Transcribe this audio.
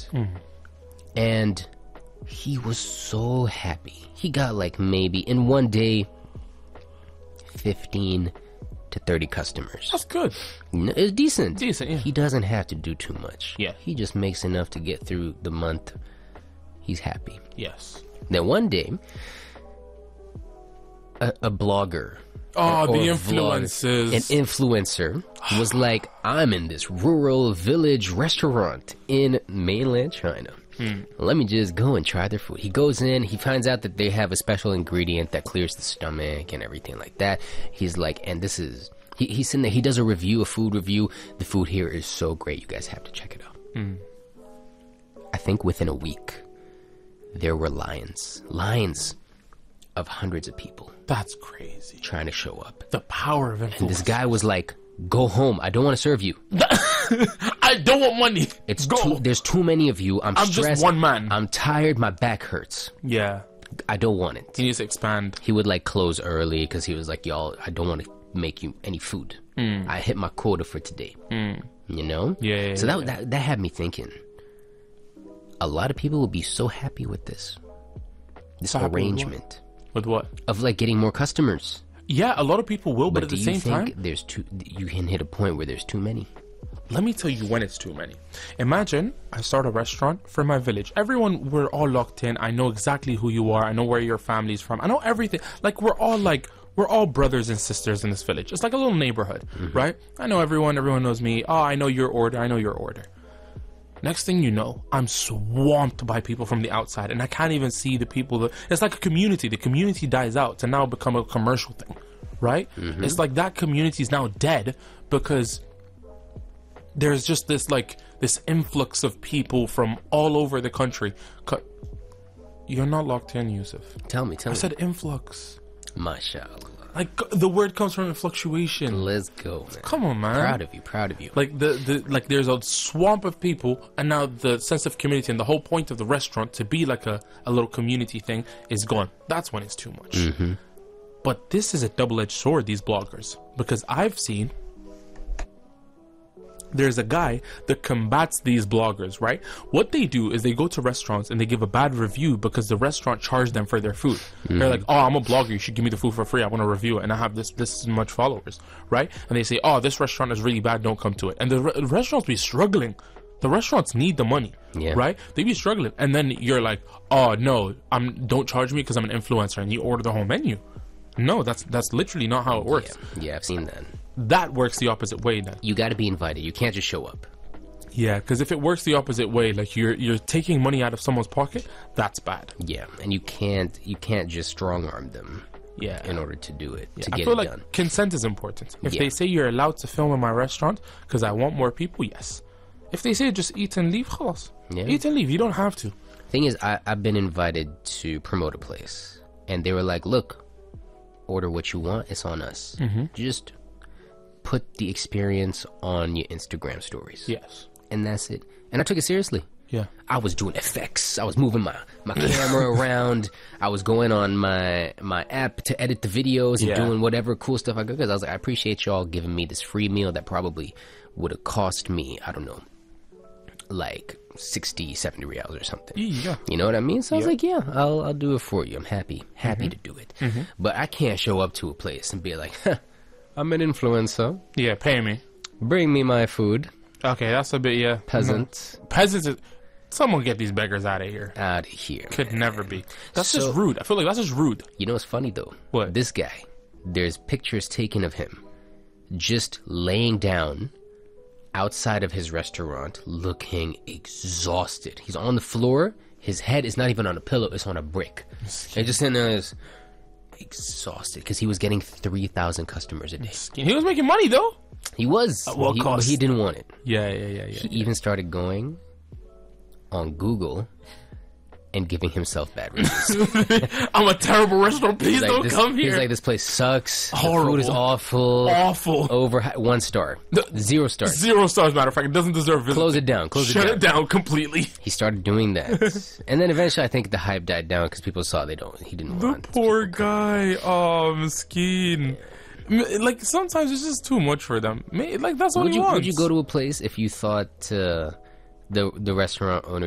And he was so happy. He got like maybe in one day 15 to 30 customers. That's good. It's decent. Decent, yeah. He doesn't have to do too much. Yeah. He just makes enough to get through the month. He's happy. Yes. Then one day, a blogger. Oh, or the a influencers. An influencer was like, I'm in this rural village restaurant in mainland China. Let me just go and try their food. He goes in, he finds out that they have a special ingredient that clears the stomach and everything like that. He's like, and this is, he's sitting there, he does a review, a food review. The food here is so great, you guys have to check it out. I think within a week, there were lines of hundreds of people That's crazy. trying to show up. The power of influence. And this guy was like, go home, I don't want to serve you. I don't want money. There's too many of you. I'm stressed. just one man. I'm tired. My back hurts. Yeah. I don't want it. He needs to expand. He would like close early because he was like, y'all, I don't want to make you any food. I hit my quota for today. You know? Yeah. So that had me thinking. A lot of people will be so happy with this So happy with arrangement With what? of like getting more customers. Yeah, a lot of people will, but at do the you same think time, there's you can hit a point where there's too many? let me tell you when it's too many. Imagine I start a restaurant for my village. Everyone, we're all locked in. I know exactly who you are. I know where your family's from. I know everything. Like, we're all brothers and sisters in this village. It's like a little neighborhood, right? I know everyone. Everyone knows me. Oh, I know your order. I know your order. Next thing you know, I'm swamped by people from the outside, and I can't even see the people. It's like a community. The community dies out to now become a commercial thing, right? It's like that community is now dead because there's just this influx of people from all over the country. You're not locked in, Yusuf. Tell me. I said influx. Mashallah. Like, the word comes from fluctuation. Let's go, man. Come on, man. Proud of you. Like like there's a swamp of people, and now the sense of community and the whole point of the restaurant to be like a little community thing is gone. That's when it's too much. But this is a double-edged sword, these bloggers, because I've seen there's a guy that combats these bloggers, right? What they do is they go to restaurants and they give a bad review because the restaurant charged them for their food. They're like, oh, I'm a blogger, you should give me the food for free, I want to review it, and I have this much followers, right? And they say, oh, this restaurant is really bad, don't come to it. And the restaurants be struggling. The restaurants need the money, right? They be struggling. And then you're like, oh, no, don't charge me because I'm an influencer, and you order the whole menu. No, that's literally not how it works. Yeah, I've seen that. That works the opposite way then. You got to be invited. You can't just show up. Yeah, because if it works the opposite way, like you're taking money out of someone's pocket, that's bad. Yeah, and you can't just strong arm them. Yeah, in order to do it, to I get feel it like done. Consent is important. If they say you're allowed to film in my restaurant because I want more people, yes. If they say just eat and leave, khalas. Eat and leave. You don't have to. Thing is, I've been invited to promote a place, and they were like, "Look, order what you want. It's on us. Just put the experience on your Instagram stories." Yes. And that's it. And I took it seriously. Yeah. I was doing effects. I was moving my camera around. I was going on my app to edit the videos and doing whatever cool stuff I could. Because I was like, I appreciate y'all giving me this free meal that probably would have cost me, I don't know, like 60, 70 reals or something. Yeah. You know what I mean? So I was like, yeah, I'll do it for you. I'm happy to do it. But I can't show up to a place and be like, I'm an influencer. Yeah, pay me. Bring me my food. Okay, that's a bit, Peasant. Peasants, someone get these beggars out of here. Out of here. Could never be. That's just rude. I feel like that's just rude. You know what's funny, though? What? This guy, there's pictures taken of him just laying down outside of his restaurant looking exhausted. He's on the floor. His head is not even on a pillow. It's on a brick. And just sitting there is exhausted because he was getting 3,000 customers a day. He was making money, though. He was. What but cost? he didn't want it. Yeah. He even started going on Google and giving himself bad reviews. I'm a terrible restaurant. Please don't come here. He's like, this place sucks. Horrible. The food is awful. Awful. Over 1 star. 0 stars. 0 stars, matter of fact. It doesn't deserve visits. Close it down. Shut it down completely. He started doing that. And then eventually I think the hype died down because people saw he didn't want The poor guy. Oh, miskeen. Like, sometimes it's just too much for them. Like, that's what he wants. Would you go to a place if you thought the restaurant owner